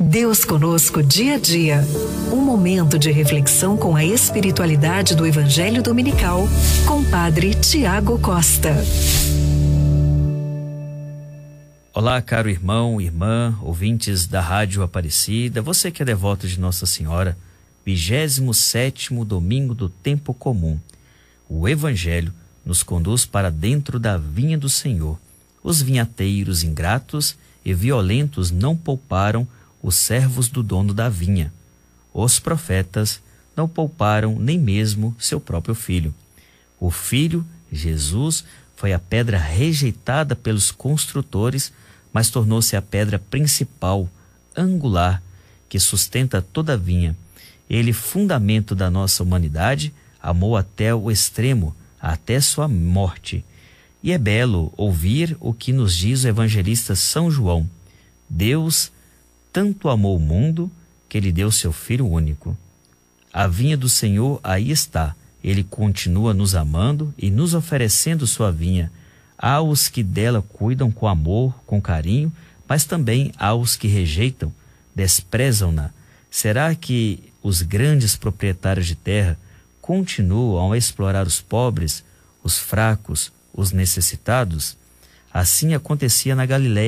Deus conosco dia a dia. Um momento de reflexão com a espiritualidade do Evangelho Dominical com o Padre Tiago Costa. Olá, caro irmão, irmã, ouvintes da Rádio Aparecida, você que é devoto de Nossa Senhora, 27º domingo do tempo comum. O Evangelho nos conduz para dentro da vinha do Senhor. Os vinhateiros ingratos e violentos não pouparam os servos do dono da vinha. Os profetas não pouparam nem mesmo seu próprio filho. O Filho, Jesus, foi a pedra rejeitada pelos construtores, mas tornou-se a pedra principal, angular, que sustenta toda a vinha. Ele, fundamento da nossa humanidade, amou até o extremo, até sua morte. E é belo ouvir o que nos diz o evangelista São João. Deus tanto amou o mundo que ele deu seu Filho único. A vinha do Senhor aí está. Ele continua nos amando e nos oferecendo sua vinha. Há os que dela cuidam com amor, com carinho, mas também há os que rejeitam, desprezam-na. Será que os grandes proprietários de terra continuam a explorar os pobres, os fracos, os necessitados? Assim acontecia na Galileia.